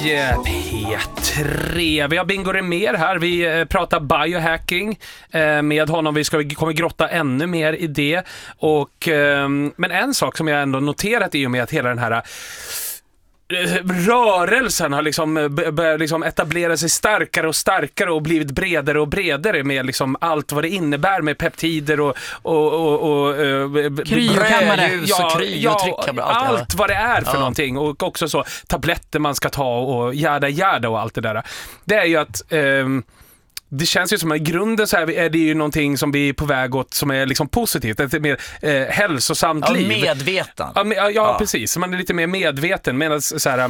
P3. Vi har Bingo Rimér här. Vi pratar biohacking med honom. Vi kommer grotta ännu mer i det. Men en sak som jag ändå noterat i och med att hela den här rörelsen har börjat etablera sig starkare och starkare och blivit bredare och bredare med allt vad det innebär med peptider och kryokammare, allt vad det är för någonting, och också så tabletter man ska ta och järda och allt det där. Det är ju att det känns ju som att i grunden så är det ju någonting som vi är på väg åt som är positivt, ett mer hälsosamt liv. Medveten. Ja, precis. Man är lite mer medveten. Men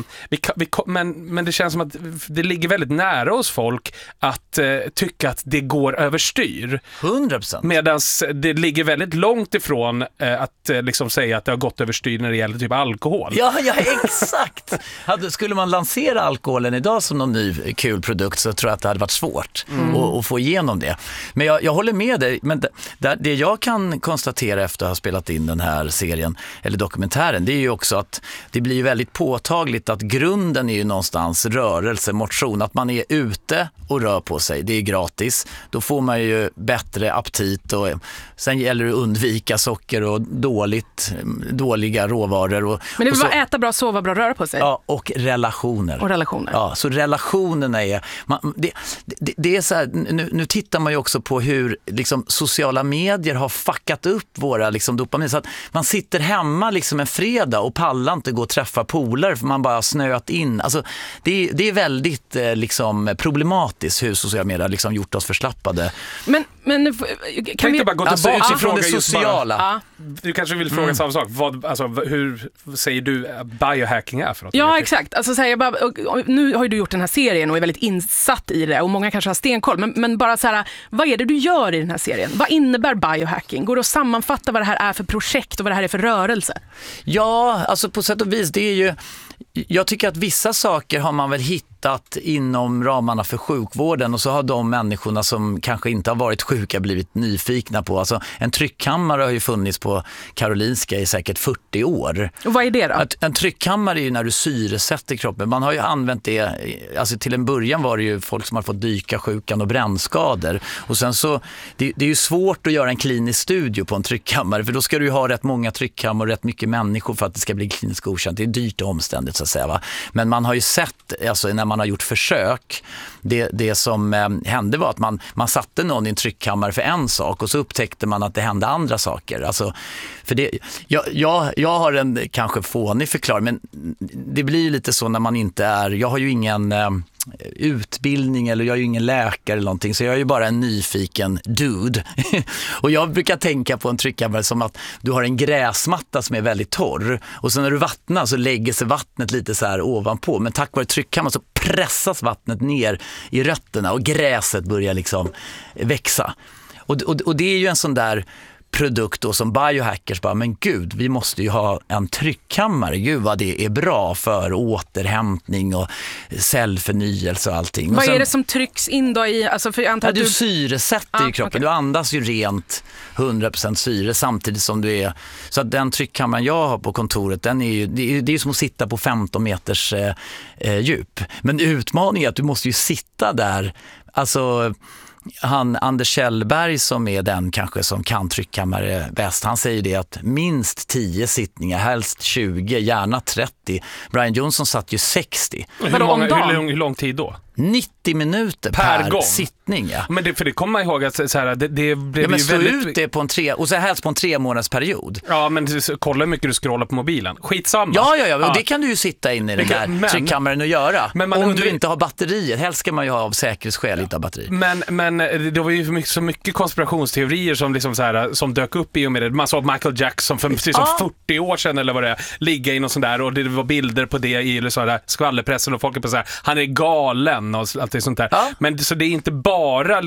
det känns som att det ligger väldigt nära hos folk att tycka att det går överstyr. 100%. Medan det ligger väldigt långt ifrån att säga att det har gått överstyr när det gäller typ alkohol. Ja, exakt. Skulle man lansera alkoholen idag som någon ny kul produkt så tror jag att det hade varit svårt. Och få igenom det. Men jag håller med dig, men det jag kan konstatera efter att ha spelat in den här serien eller dokumentären, det är ju också att det blir väldigt påtagligt att grunden är ju någonstans rörelse, motion, att man är ute och rör på sig. Det är gratis. Då får man ju bättre aptit och sen gäller det att undvika socker och dåliga råvaror. Men det vill bara äta bra, sova bra, röra på sig. Ja, och relationer. Ja, så relationerna är det är så här, nu tittar man ju också på hur sociala medier har fuckat upp våra dopamin, så att man sitter hemma en fredag och pallar inte gå och träffa polare för man bara snöat in. Alltså det är väldigt problematiskt hur sociala medier har gjort oss förslappade. Men kan vi bara gå tillbaka till frågan det sociala? Du kanske vill fråga samma sak. Hur säger du biohacking är för något? Ja, exakt. Nu har ju du gjort den här serien och är väldigt insatt i det och många kanske har stenkoll. Men bara så här, vad är det du gör i den här serien? Vad innebär biohacking? Går det att sammanfatta vad det här är för projekt och vad det här är för rörelse? Ja, på sätt och vis, det är ju... Jag tycker att vissa saker har man väl hittat inom ramarna för sjukvården, och så har de människorna som kanske inte har varit sjuka blivit nyfikna på. En tryckkammare har ju funnits på Karolinska i säkert 40 år. Och vad är det då? En tryckkammare är ju när du syresätter kroppen. Man har ju använt det, till en början var det ju folk som har fått dyka sjukan och brännskador. Och sen så, det är ju svårt att göra en klinisk studie på en tryckkammare, för då ska du ju ha rätt många tryckkammare och rätt mycket människor för att det ska bli kliniskt godkänt. Det är dyrt och omständigt så att säga, va? Men man har ju sett, när man har gjort försök, det som hände var att man satte någon i en tryckkammare för en sak och så upptäckte man att det hände andra saker. För det, jag har en kanske fånig förklaring, men det blir lite så när man inte är, jag har ju ingen utbildning eller jag är ju ingen läkare eller någonting, så jag är ju bara en nyfiken dude. Och jag brukar tänka på en tryckkammare som att du har en gräsmatta som är väldigt torr, och sen när du vattnar så lägger sig vattnet lite så här ovanpå, men tack vare tryckkammaren så pressas vattnet ner i rötterna och gräset börjar växa. Och det är ju en sån där produkt då som biohackers bara, men gud, vi måste ju ha en tryckkammare. Gud vad det är bra för återhämtning och cellförnyelse och allting. Vad är det som trycks in då i, för jag antar att du syresätter i kroppen. Okay. Du andas ju rent 100% syre samtidigt som du är, så att den tryckkammaren jag har på kontoret, den är ju, det är som att sitta på 15 meters djup. Men utmaningen är att du måste ju sitta där, Anders Kjellberg som är den kanske som kan tryckkammare bäst, han säger det att minst 10 sittningar, helst 20, gärna 30. Brian Johnson satt ju 60. Hur lång tid då? 90 minuter per sittning, ja. Men det kommer man ihåg att det blev ju väldigt... ut det på och så helst på en 3 månaders period. Ja, men kolla hur mycket du scrollar på mobilen. Skitsamma. Ja. Och det kan du ju sitta in i den här tryckkammaren och göra. Om du inte har batteriet. Helst ska man ju ha av säkerhetsskäl inte ha batteri. Men det var ju så mycket konspirationsteorier som som dök upp i och med det. Man såg Michael Jackson för 40 år sedan eller vad det är, ligga i någon sån där, och det var bilder på det i skvallerpressen och folk är på så här, han är galen och allt det sånt där. Ja. Men så det är inte bara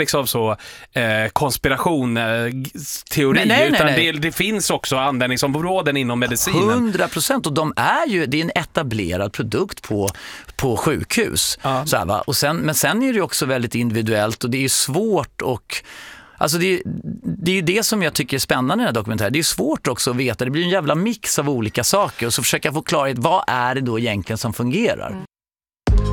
konspirationsteori, utan det finns också användningsområden inom medicinen. 100%, och det är en etablerad produkt på sjukhus. Ja. Så här, va? Men sen är det också väldigt individuellt, och det är svårt och det är ju det som jag tycker är spännande i den här dokumentären. Det är svårt också att veta. Det blir en jävla mix av olika saker och så försöka få klarhet, vad är det då egentligen som fungerar?